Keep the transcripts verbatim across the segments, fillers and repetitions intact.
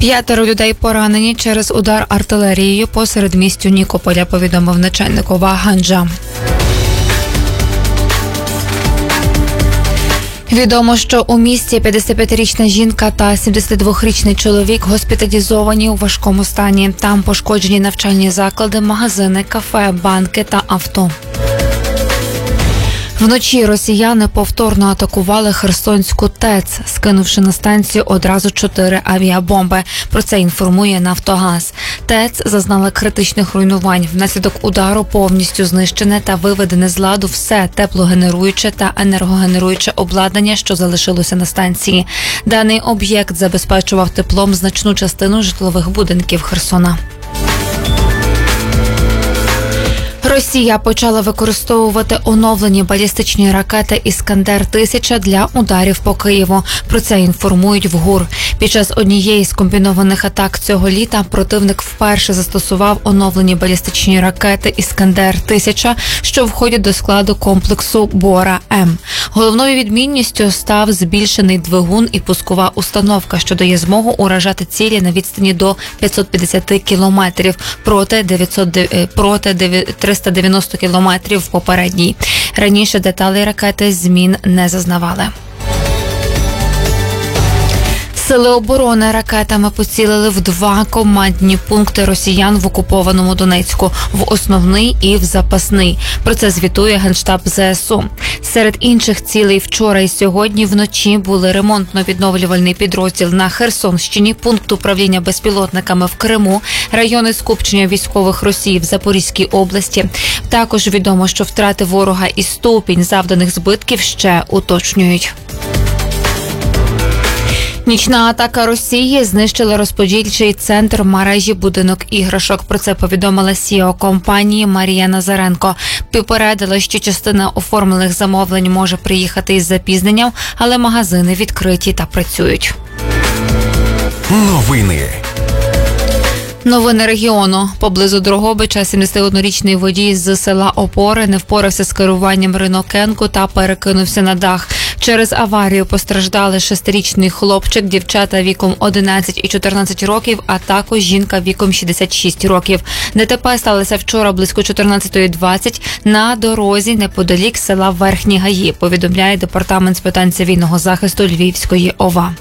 П'ятеро людей поранені через удар артилерією по середмістю Нікополя, повідомив начальник ОВА Ганджа. Відомо, що у місті п'ятдесятип'ятирічна жінка та сімдесятидвохрічний чоловік госпіталізовані у важкому стані. Там пошкоджені навчальні заклади, магазини, кафе, банки та авто. Вночі росіяни повторно атакували Херсонську ТЕЦ, скинувши на станцію одразу чотири авіабомби. Про це інформує «Нафтогаз». ТЕЦ зазнала критичних руйнувань. Внаслідок удару повністю знищене та виведене з ладу все теплогенеруюче та енергогенеруюче обладнання, що залишилося на станції. Даний об'єкт забезпечував теплом значну частину житлових будинків Херсона. Росія почала використовувати оновлені балістичні ракети «Іскандер-тисяча» для ударів по Києву. Про це інформують в ГУР. Під час однієї з комбінованих атак цього літа противник вперше застосував оновлені балістичні ракети «Іскандер-тисяча», що входять до складу комплексу «Бора-М». Головною відмінністю став збільшений двигун і пускова установка, що дає змогу уражати цілі на відстані до п'ятсот п'ятдесят кілометрів проти дев'ятсот, проти триста дев'яносто кілометрів в попередній. Раніше деталі ракети змін не зазнавали. Сили оборони ракетами поцілили в два командні пункти росіян в окупованому Донецьку – в основний і в запасний. Про це звітує Генштаб ЗСУ. Серед інших цілей вчора і сьогодні вночі були ремонтно-відновлювальний підрозділ на Херсонщині, пункт управління безпілотниками в Криму, райони скупчення військових Росії в Запорізькій області. Також відомо, що втрати ворога і ступінь завданих збитків ще уточнюють. Нічна атака Росії знищила розподільчий центр мережі «Будинок іграшок». Про це повідомила сі і о компанії Марія Назаренко. Попередила, що частина оформлених замовлень може приїхати із запізненням, але магазини відкриті та працюють. Новини. Новини регіону. Поблизу Дрогобича сімдесятиоднорічний водій з села Опори не впорався з керуванням Рено Кенго та перекинувся на дах. Через аварію постраждали шестирічний хлопчик, дівчата віком одинадцять і чотирнадцять років, а також жінка віком шістдесят шість років. ДТП сталося вчора близько чотирнадцятої двадцять на дорозі неподалік села Верхні Гаї, повідомляє Департамент з питань цивільного захисту Львівської ОВА.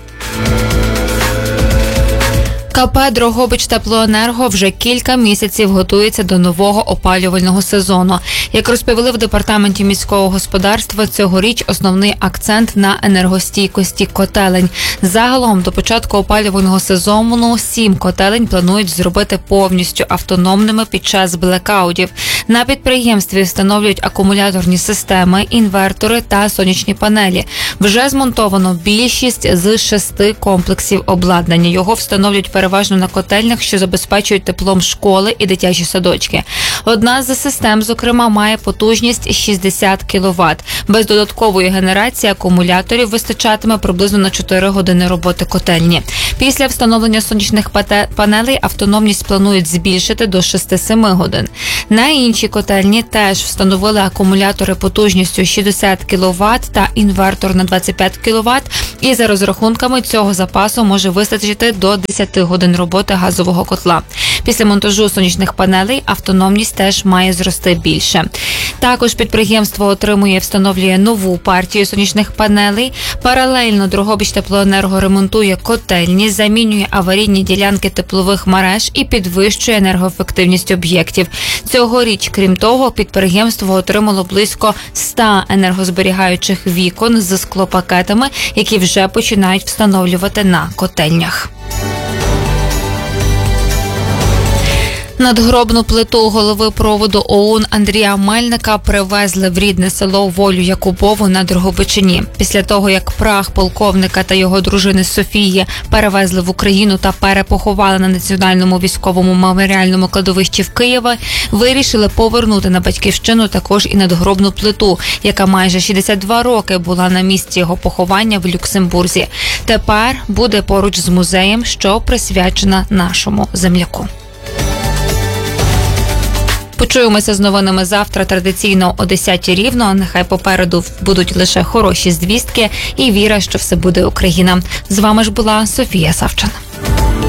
КП «Дрогобичтеплоенерго» вже кілька місяців готується до нового опалювального сезону. Як розповіли в Департаменті міського господарства, цьогоріч основний акцент на енергостійкості котелень. Загалом до початку опалювального сезону сім котелень планують зробити повністю автономними під час блекаутів. На підприємстві встановлюють акумуляторні системи, інвертори та сонячні панелі. Вже змонтовано більшість з шести комплексів обладнання. Його встановлюють переважно на котельнях, що забезпечують теплом школи і дитячі садочки. Одна з систем, зокрема, має потужність шістдесят кіловат. Без додаткової генерації акумуляторів вистачатиме приблизно на чотири години роботи котельні. Після встановлення сонячних панелей автономність планують збільшити до шести-семи годин. На інші котельні теж встановили акумулятори потужністю шістдесят кіловат та інвертор на двадцять п'ять кіловат. І за розрахунками цього запасу може вистачити до десяти годин роботи газового котла. Після монтажу сонячних панелей автономність теж має зрости більше. Також підприємство отримує і встановлює нову партію сонячних панелей. Паралельно Дрогобичтеплоенерго ремонтує котельні, замінює аварійні ділянки теплових мереж і підвищує енергоефективність об'єктів. Цьогоріч, крім того, підприємство отримало близько ста енергозберігаючих вікон з склопакетами, які вже починають встановлювати на котельнях. Надгробну плиту голови проводу ОУН Андрія Мельника привезли в рідне село Волю Якубову на Дрогобичині. Після того, як прах полковника та його дружини Софії перевезли в Україну та перепоховали на Національному військовому меморіальному кладовищі в Києві, вирішили повернути на батьківщину також і надгробну плиту, яка майже шістдесят два роки була на місці його поховання в Люксембурзі. Тепер буде поруч з музеєм, що присвячена нашому земляку. Почуємося з новинами завтра традиційно о десятій рівно. Нехай попереду будуть лише хороші звістки і віра, що все буде Україна. З вами ж була Софія Савчан.